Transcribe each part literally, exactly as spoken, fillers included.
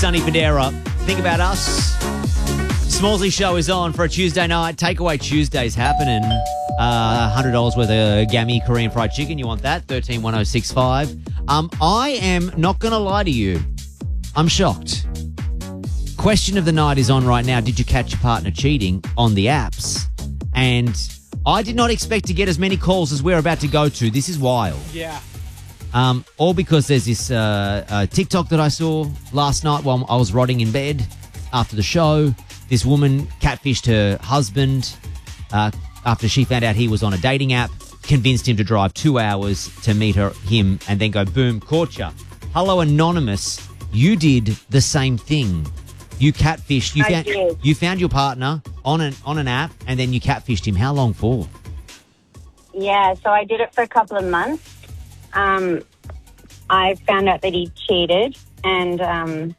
Sonny Fodera. Think about us. Smallsy Show is on for a Tuesday night. Takeaway Tuesday's happening. Uh, one hundred dollars worth of Gammy Korean fried chicken. You want that? thirteen one oh six five. Um, I am not going to lie to you. I'm shocked. Question of the night is on right now. Did you catch your partner cheating on the apps? And I did not expect to get as many calls as we're about to go to. This is wild. Yeah. Um, all because there's this uh, uh, TikTok that I saw last night while I was rotting in bed after the show. This woman catfished her husband uh, after she found out he was on a dating app, convinced him to drive two hours to meet her, him, and then go, boom, caught ya. Hello, Anonymous. You did the same thing. You catfished. You I found did. you found your partner on an on an app, and then you catfished him. How long for? Yeah, so I did it for a couple of months. Um, I found out that he cheated, and um,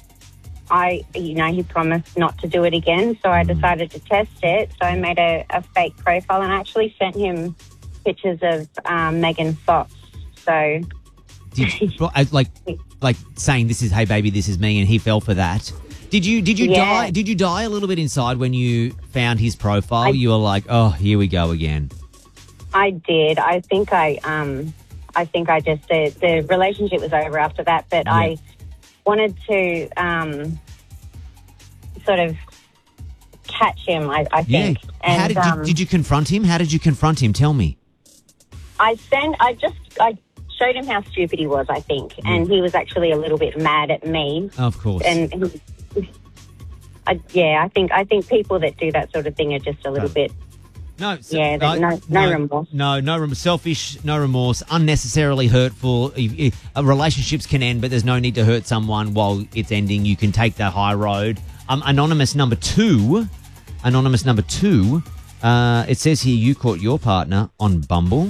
I, you know, he promised not to do it again. So I decided to test it. So I made a, a fake profile and I actually sent him pictures of um, Megan Fox. So, Did, like, like saying this is, hey baby, this is me, and he fell for that. Did you did you Yeah. die? Did you die a little bit inside when you found his profile? I- you were like, oh, here we go again. I did. I think I, um, I think I just the, the relationship was over after that. But Yeah. I wanted to um, sort of catch him. I, I think. Yeah. And, How did um, you, did you confront him? How did you confront him? Tell me. I sent. I just. I showed him how stupid he was. I think, and he was actually a little bit mad at me. Of course. And he, I, yeah, I think. I think people that do that sort of thing are just a little Oh. bit. No, so- Yeah, uh, no- no remorse. No, no remorse. Selfish, no remorse, unnecessarily hurtful. If- if- uh, relationships can end, but there's no need to hurt someone while it's ending. You can take the high road. Um, anonymous number two. Anonymous number two. Uh, it says here you caught your partner on Bumble.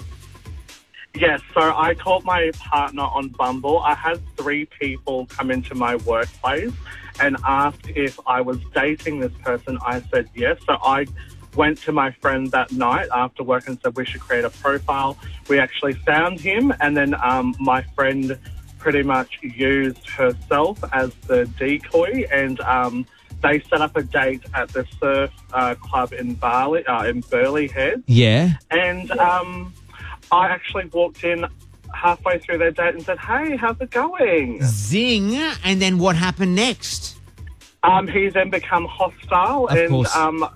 Yes, so I caught my partner on Bumble. I had three people come into my workplace and asked if I was dating this person. I said yes. So I went to my friend that night after work and said we should create a profile. We actually found him, and then um, my friend pretty much used herself as the decoy, and um, they set up a date at the surf uh, club in Bali, uh, in Burleigh Head. Yeah. And um, I actually walked in halfway through their date and said, hey, how's it going? Zing. And then what happened next? Um, he then become hostile Of and course. um,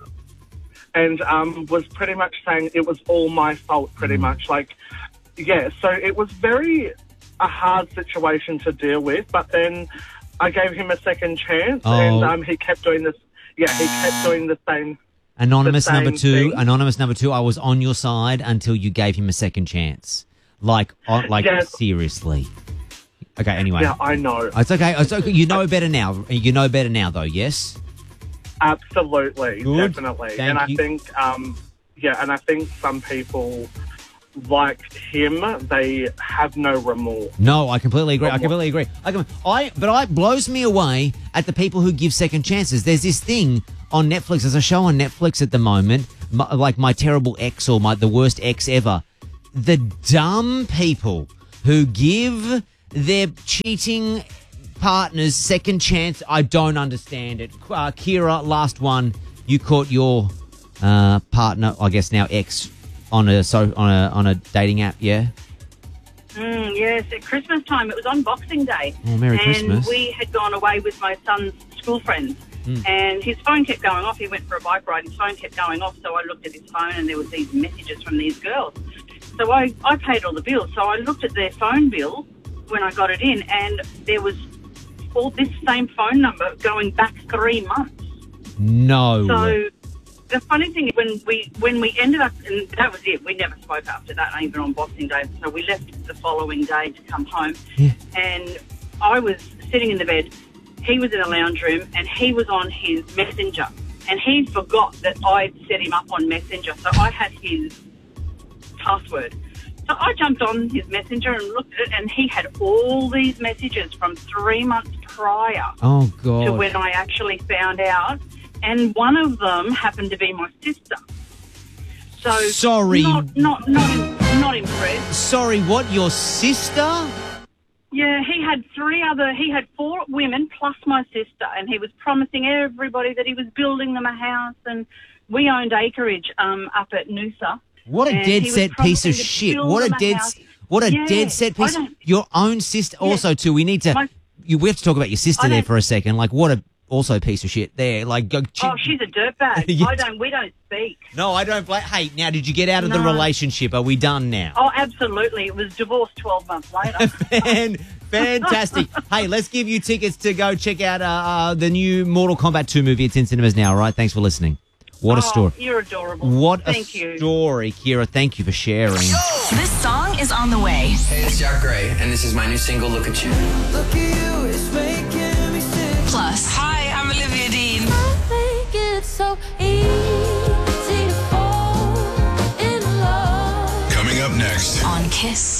and um, was pretty much saying it was all my fault, pretty Mm. much. Like, yeah, so it was very a hard situation to deal with, but then I gave him a second chance, Oh. and um, he kept doing this. Yeah, he kept doing the same. Anonymous the same number two. thing. Anonymous number two. I was on your side until you gave him a second chance. Like, on, like Yes. seriously. Okay. Anyway. Yeah, I know. It's okay. It's okay. You know better now. You know better now, though. Yes. Absolutely, Good. definitely. Thank and I you. think, um, yeah, and I think some people like him, they have no remorse. No, I completely agree. I completely agree. I, can, I but I it blows me away at the people who give second chances. There's this thing on Netflix. There's a show on Netflix at the moment, my, like My Terrible Ex or my the worst ex ever. The dumb people who give their cheating partners second chance. I don't understand it. Uh, Kira, last one. You caught your uh, partner, I guess now ex, on a so on a on a dating app. Yeah. Mm, yes, at Christmas time. It was on Boxing Day. Oh, Merry and Christmas. we had gone away with my son's school friends. Mm. And his phone kept going off. He went for a bike ride. His phone kept going off. So I looked at his phone and there was these messages from these girls. So I, I paid all the bills. So I looked at their phone bill when I got it in, and there was all this same phone number going back three months. No. So the funny thing is when we when we ended up, and that was it. We never spoke after that, even on Boxing Day. So we left the following day to come home. Yeah. And I was sitting in the bed. He was in the lounge room, and he was on his Messenger. And he forgot that I'd set him up on Messenger. So I had his password. So I jumped on his Messenger and looked at it, and he had all these messages from three months prior Oh God. to when I actually found out, and one of them happened to be my sister. So Sorry. not not not, not impressed. Sorry, what? Your sister? Yeah, he had three other, he had four women plus my sister, and he was promising everybody that he was building them a house, and we owned acreage um, up at Noosa. What a and dead he was set piece of promising to shit. build What a them dead, house. what a Yeah, dead set I piece. don't- Your own sister, Yeah. also too. We need to. My- you, we have to talk about your sister I there don't- for a second. Like, what a also piece of shit there. Like, go. Oh, she's a dirtbag. Yes. I don't, we don't speak. No, I don't blame. Hey, now, did you get out of the No. relationship? Are we done now? Oh, absolutely. It was divorced twelve months later. Fan, fantastic. Hey, let's give you tickets to go check out uh, uh, the new Mortal Kombat two movie. It's in cinemas now, all right? Thanks for listening. What a Oh, story. You're adorable. What Thank a you. story, Kira. Thank you for sharing. This song is on the way. Hey, it's Jack Gray, and this is my new single, Look at You. Look at you, it's making me sick. Plus, hi, I'm Olivia Dean. I think it's so easy to fall in love. Coming up next. On Kiss.